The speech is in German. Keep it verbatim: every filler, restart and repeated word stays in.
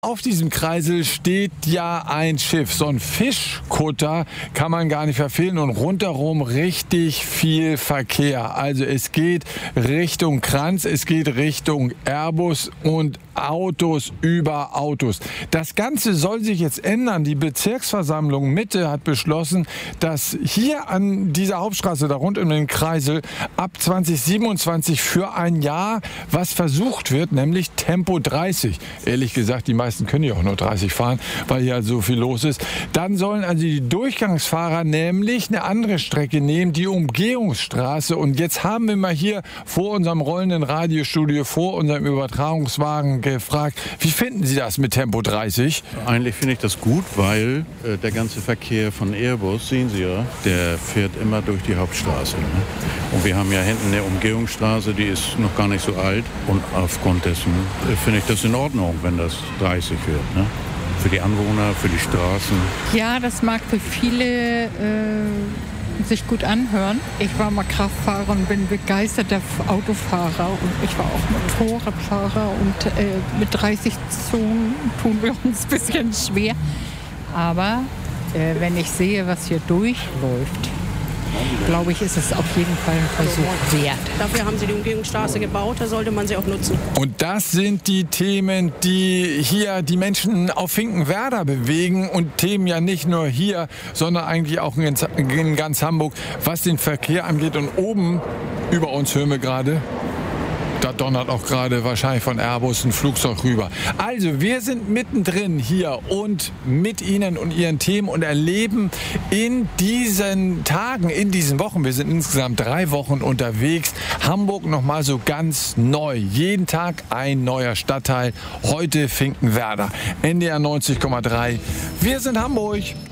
Auf diesem Kreisel steht ja ein Schiff, so ein Fischkutter kann man gar nicht verfehlen und rundherum richtig viel Verkehr. Also es geht Richtung Kranz, es geht Richtung Airbus und Autos über Autos. Das Ganze soll sich jetzt ändern. Die Bezirksversammlung Mitte hat beschlossen, dass hier an dieser Hauptstraße, da rund um den Kreisel, ab zwanzig siebenundzwanzig für ein Jahr was versucht wird, nämlich Tempo dreißig. Ehrlich gesagt, die meisten können ja auch nur dreißig fahren, weil hier halt so viel los ist. Dann sollen also die Durchgangsfahrer nämlich eine andere Strecke nehmen, die Umgehungsstraße. Und jetzt haben wir mal hier vor unserem rollenden Radiostudio, vor unserem Übertragungswagen gefragt, wie finden Sie das mit Tempo dreißig? Eigentlich finde ich das gut, weil äh, der ganze Verkehr von Airbus, sehen Sie ja, der fährt immer durch die Hauptstraße. Ne? Und wir haben ja hinten eine Umgehungsstraße, die ist noch gar nicht so alt. Und aufgrund dessen äh, finde ich das in Ordnung, wenn das dreißig wird. Ne? Für die Anwohner, für die Straßen. Ja, das mag für viele äh, sich gut anhören. Ich war mal Kraftfahrer und bin begeisterter Autofahrer. Und ich war auch Motorradfahrer. Und äh, mit dreißig Zonen tun wir uns ein bisschen schwer. Aber äh, wenn ich sehe, was hier durchläuft, glaube ich, ist es auf jeden Fall ein Versuch wert. Dafür haben sie die Umgehungsstraße gebaut, da sollte man sie auch nutzen. Und das sind die Themen, die hier die Menschen auf Finkenwerder bewegen. Und Themen ja nicht nur hier, sondern eigentlich auch in ganz, in ganz Hamburg, was den Verkehr angeht. Und oben über uns hören wir gerade, da donnert auch gerade wahrscheinlich von Airbus ein Flugzeug rüber. Also wir sind mittendrin hier und mit Ihnen und Ihren Themen und erleben in diesen Tagen, in diesen Wochen, wir sind insgesamt drei Wochen unterwegs, Hamburg nochmal so ganz neu. Jeden Tag ein neuer Stadtteil. Heute Finkenwerder. N D R neunzig Komma drei. Wir sind Hamburg.